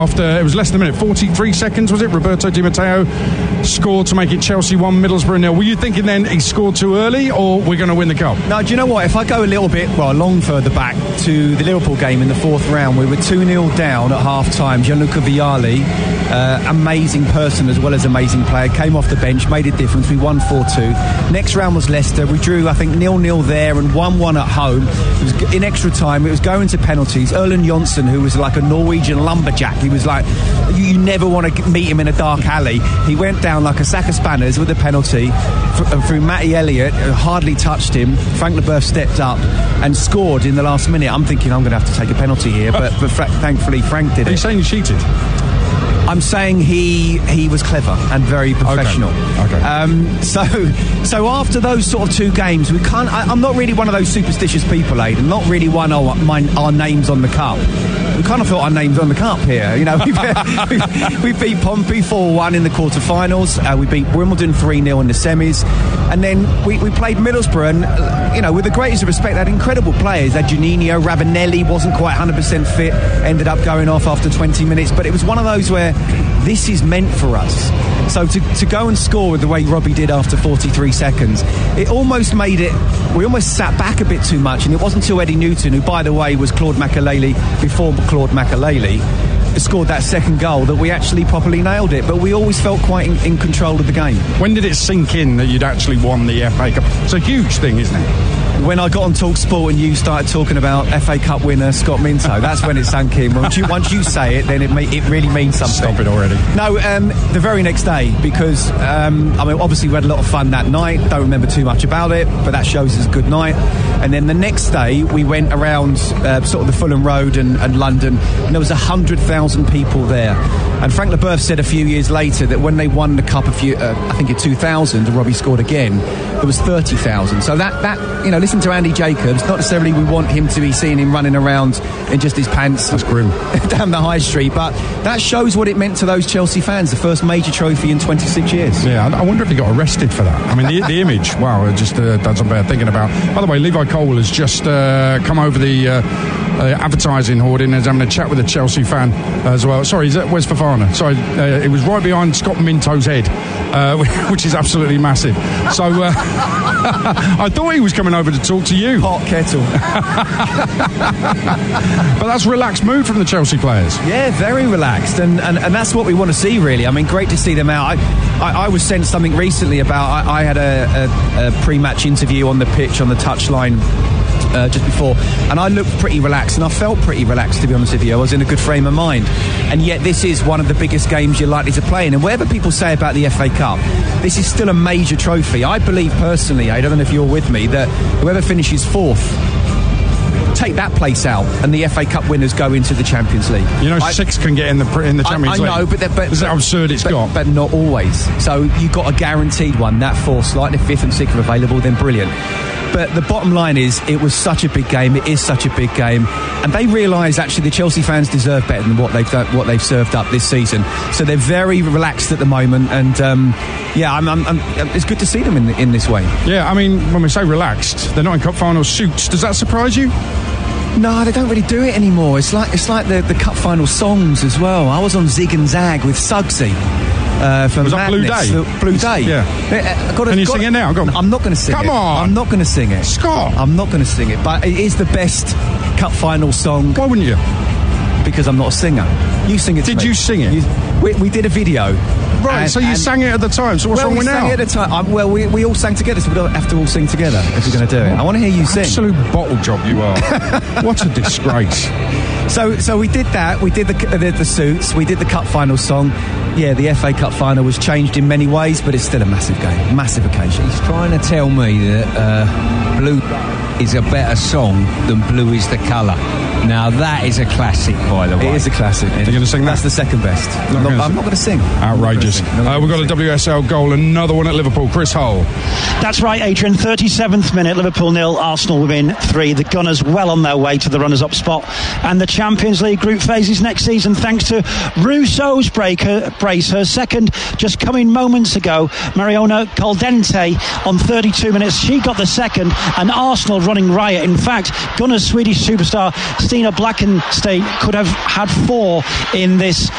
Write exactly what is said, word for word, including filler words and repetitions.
After, it was less than a minute, forty-three seconds, was it? Roberto Di Matteo scored to make it Chelsea one, Middlesbrough nil. Were you thinking then he scored too early, or we're going to win the cup? No, do you know what? If I go a little bit, well, long further back to the Liverpool game in the fourth round, we were two nil down at half-time. Gianluca Vialli, uh, amazing person as well as amazing player, came off the bench, made a difference. We won four two. Next round was Leicester. We drew, I think, nil nil there and one one at home. It was in extra time. It was going to penalties. Erland Johnsen, who was like a Norwegian lumberjack, he was like, you never want to meet him in a dark alley. He went down like a sack of spanners with a penalty through Matty Elliott, who hardly touched him. Frank Leboeuf stepped up and scored in the last minute. I'm thinking I'm going to have to take a penalty here, but, but thankfully Frank did it. Are you saying you cheated? I'm saying he he was clever and very professional. Okay. okay. Um, so so after those sort of two games, we can't. I, I'm not really one of those superstitious people, Aidan. Not really one. Oh, my, our names on the cup. We kind of thought our names on the cup here. You know, we, we, we beat Pompey four one in the quarterfinals. Uh, we beat Wimbledon three nil in the semis, and then we, we played Middlesbrough. And you know, with the greatest of respect, they had incredible players. They had Juninho, Ravanelli wasn't quite one hundred percent fit. Ended up going off after twenty minutes. But it was one of those where this is meant for us. So to, to go and score with the way Robbie did after forty-three seconds, it almost made it, we almost sat back a bit too much. And it wasn't until Eddie Newton, who by the way was Claude Makelele before Claude Makelele, scored that second goal, that we actually properly nailed it. But we always felt quite in, in control of the game. When did it sink in that you'd actually won the F A Cup? It's a huge thing, isn't it? When I got on Talk Sport and you started talking about F A Cup winner Scott Minto, that's when it sank in. Once you, once you say it, then it may, it really means something. Stop it already. No, um, the very next day, because um, I mean, obviously we had a lot of fun that night. Don't remember too much about it, but that shows us a good night. And then the next day, we went around uh, sort of the Fulham Road and, and London, and there was a hundred thousand people there. And Frank Leboeuf said a few years later that when they won the cup, a few, uh, I think in two thousand, and Robbie scored again, there was thirty thousand. So that that you know, listen to Andy Jacobs. Not necessarily we want him to be seeing him running around in just his pants. That's grim. Down the high street, but that shows what it meant to those Chelsea fans. The first major trophy in twenty-six years. Yeah, I wonder if he got arrested for that. I mean, the, the image. Wow, it just uh, done some bad thinking about. By the way, Levi Cole has just uh, come over the uh, uh, advertising hoarding and is having a chat with a Chelsea fan as well. Sorry, is that, where's Fofana? Sorry, uh, it was right behind Scott Minto's head, uh, which is absolutely massive. So uh, I thought he was coming over to talk to you. Hot kettle. But that's relaxed mood from the Chelsea players. Yeah, very relaxed, and, and, and that's what we want to see, really. I mean, great to see them out. I, I, I was sent something recently about, I, I had a, a, a pre-match interview on the pitch, on the touchline, Uh, just before, and I looked pretty relaxed, and I felt pretty relaxed, to be honest with you. I was in a good frame of mind, and yet this is one of the biggest games you're likely to play in. And whatever people say about the F A Cup, this is still a major trophy. I believe personally, I don't know if you're with me, that whoever finishes fourth, take that place out, and the F A Cup winners go into the Champions League. You know, I, six can get in the in the Champions I, I League. know, but, but this is how absurd it's but, got. But not always. So you got a guaranteed one. That fourth, like the fifth and sixth are available, then brilliant. But the bottom line is, it was such a big game. It is such a big game, and they realise actually the Chelsea fans deserve better than what they've done, what they've served up this season. So they're very relaxed at the moment, and um, yeah, I'm, I'm, I'm, it's good to see them in in this way. Yeah, I mean, when we say relaxed, they're not in cup final suits. Does that surprise you? No, they don't really do it anymore. It's like it's like the, the cup final songs as well. I was on Zig and Zag with Suggsy. Uh, from was that Blue Day? Blue Day. Yeah. Uh, gotta, Can you gotta, sing it now? Go on. I'm not going to sing Come it. Come on. I'm not going to sing it. Scott. I'm not going to sing it. But it is the best cup final song. Why wouldn't you? Because I'm not a singer. You sing it to Did me. you sing it? You, we, we did a video. Right, and, so you and, sang it at the time. So what's well, wrong with we now? sang it at the time. Um, well, we, we all sang together, so we don't have to all sing together if we're going to do it. I want to hear you sing. Absolute bottle job you are. What a disgrace. So, so we did that. We did the, the the suits. We did the cup final song. Yeah, the F A Cup final was changed in many ways, but it's still a massive game, massive occasion. He's trying to tell me that uh, Blue is a better song than Blue is the colour. Now that is a classic, by the way. It is a classic. Are you going to sing that? That's the second best. Not I'm, not, I'm not going to sing. Outrageous. Sing. Uh, we've got a W S L goal, another one at Liverpool. Chris Hull. That's right, Adrian. thirty-seventh minute, Liverpool nil, Arsenal within three. The Gunners well on their way to the runners-up spot and the Champions League group phases next season, thanks to Russo's break, her, brace, her second just coming moments ago. Mariona Caldente on thirty-two minutes. She got the second, and Arsenal running riot. In fact, Gunners Swedish superstar Stina Blackenstein could have had four in this